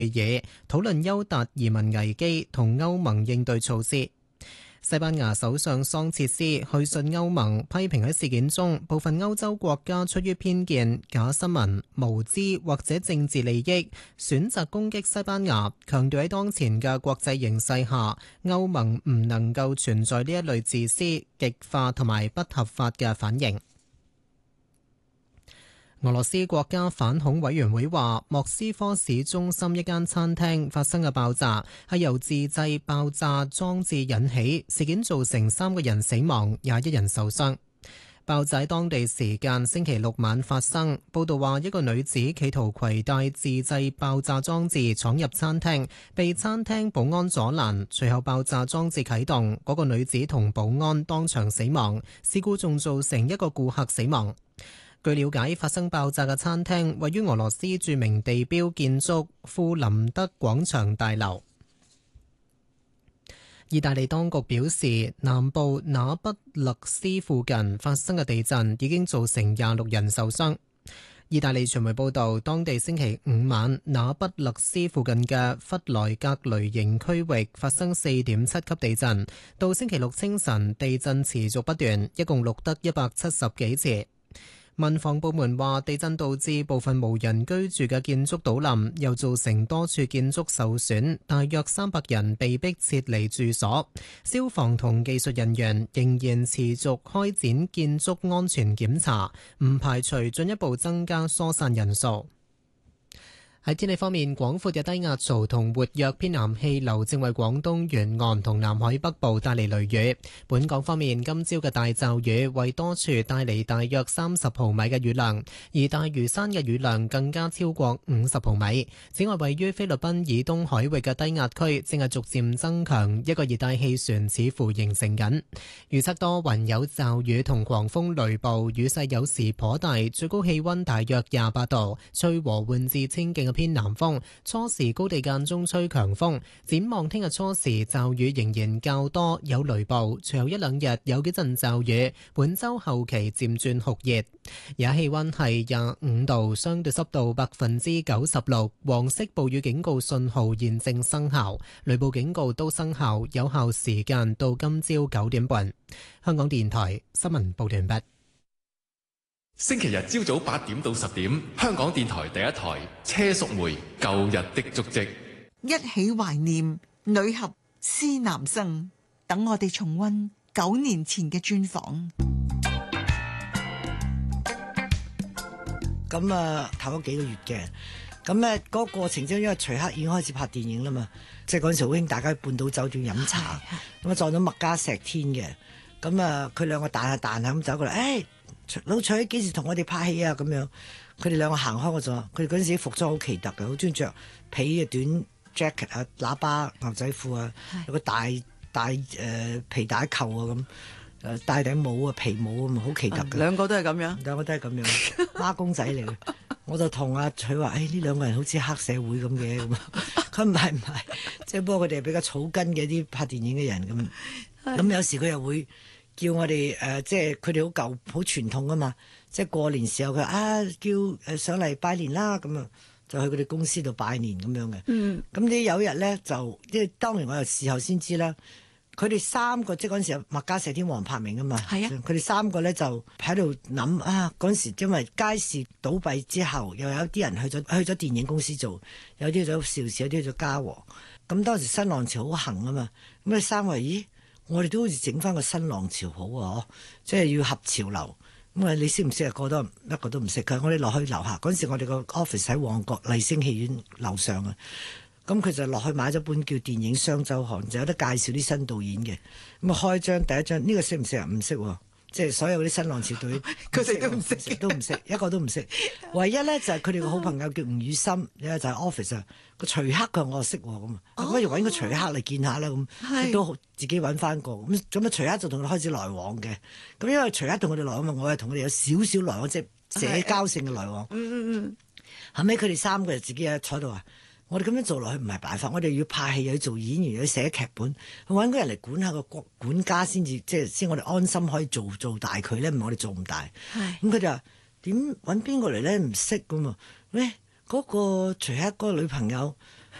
議，討論優達移民危機同歐盟應對措施。西班牙首相桑切斯去信歐盟，批評喺事件中部分歐洲國家出於偏見、假新聞、無知或者政治利益，選擇攻擊西班牙，強調喺當前嘅國際形勢下，歐盟唔能夠存在呢一類自私、極化同埋不合法嘅反應。俄羅斯國家反恐委員會話，莫斯科市中心一間餐廳發生嘅爆炸係由自製爆炸裝置引起，事件造成3個人死亡，21人受傷。爆炸喺當地時間星期六晚發生。報道話，一個女子企圖攜帶自製爆炸裝置闖入餐廳，被餐廳保安阻攔，隨後爆炸裝置啟動，嗰個女子同保安當場死亡。事故仲造成一個顧客死亡。據了解，發生爆炸嘅餐廳位於俄羅斯著名地標建築庫林德廣場大樓。意大利當局表示，南部那不勒斯附近發生嘅地震已經造成26人受傷。意大利傳媒報導，當地星期五晚那不勒斯附近嘅弗萊格雷營區域發生4.7級地震，到星期六清晨地震持續不斷，一共錄得170幾次。民防部門話，地震導致部分無人居住嘅建築倒冧，又造成多處建築受損，大約300人被迫撤離住所。消防同技術人員仍然持續開展建築安全檢查，唔排除進一步增加疏散人數。喺天氣方面，廣闊嘅低壓槽同活躍偏南氣流正為廣東沿岸同南海北部帶嚟雷雨。本港方面，今朝嘅大驟雨為多處帶嚟大約30毫米嘅雨量，而大嶼山嘅雨量更加超過50毫米。此外，位於菲律賓以東海域嘅低壓區正係逐漸增強，一個熱帶氣旋似乎形成緊。預測多雲有驟雨同狂風雷暴，雨勢有時頗大，最高氣溫大約28度，吹和緩至清勁偏南風，初時高地間中吹強風。展望聽日初時驟雨仍然較多，有雷暴，隨後1-2日有幾陣驟雨。本週後期漸轉酷熱，而家氣溫係25度，相對濕度96%。黃色暴雨警告信號現正生效，雷暴警告都生效，有效時間到今朝9點半。香港電台新聞報道完畢。 星期日朝早8點到10點，香港電台第一台車淑梅舊日的足跡， 一起懷念女俠施南生，等我哋重溫9年前嘅專訪。 咁啊，頭咗幾個月嘅，咁咧嗰個過程中，因為徐克已經開始拍電影啦嘛，即係嗰陣時好興大家去半島酒店飲茶，咁啊撞到麥嘉錫天嘅，咁啊佢兩個彈下咁走過嚟，誒。老徐幾時同我哋拍戲啊？咁樣，佢哋兩個行開咗。佢哋嗰陣時服裝好奇特嘅，好中意着皮嘅短 jacket 啊、喇叭牛仔褲啊，有個大皮帶扣啊咁，戴頂帽啊皮帽咁，好奇特嘅。 兩個都係咁樣， 兩個都係咁樣，孖公仔嚟嘅。我就同阿徐話：，呢兩個人好似黑社會咁嘅咁。佢唔係，即係不過佢哋係比較草根嘅啲拍電影嘅人咁。咁有時佢又會。叫我哋即係佢哋好舊好傳統噶嘛，即係過年時候佢叫上嚟拜年啦，咁啊就去佢哋公司度拜年咁樣嘅。咁呢有一日咧就，即係當年我又事後先知啦，佢哋3個即係嗰陣時有麥嘉錫天、黃柏明啊嘛，佢哋3個咧就喺度諗嗰陣時因為街市倒閉之後，又有啲人去咗電影公司做，有啲去咗邵氏，有啲去咗嘉禾。咁當時新浪潮好行啊嘛，咁你3個咦？我哋都好似整翻個新浪潮好啊！即係要合潮流。咁啊，你識唔識啊？一個都唔識。佢我哋落去樓下嗰陣時，我哋個 office 喺旺角麗星戲院樓上啊。咁佢就落去買咗本叫《電影雙週刊》，就有得介紹啲新導演嘅。咁啊，開張第一張呢個識唔識啊？唔識喎。即係所有嗰啲新浪潮隊， 佢哋都唔識， 一個都唔識。唯一咧就係佢哋個好朋友叫吳宇森，就係 office 啊個徐克佢我識咁啊，不如揾個徐克嚟見下啦咁，都自己揾翻個咁啊徐克就同佢開始來往嘅。咁因為徐克同佢哋來往嘛，我係同佢哋有少少來往，即係社交性嘅來往。後尾佢哋3個人自己坐喺度話。我哋咁樣做落去唔係辦法，我哋要拍戲，又要做演員，又要寫劇本，去揾個人嚟管下個管家先至，即係先我哋安心可以做大佢咧，唔係我哋做唔大。咁佢就話點揾邊個嚟咧？唔識㗎嘛？喂，嗰個徐克嗰個女朋友